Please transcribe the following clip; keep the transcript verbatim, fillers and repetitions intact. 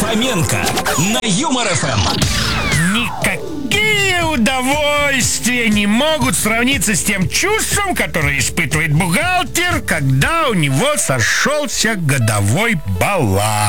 Фоменко на Юмор эф эм. Никакие удовольствия не могут сравниться с тем чувством, которое испытывает бухгалтер, когда у него сошелся годовой баланс.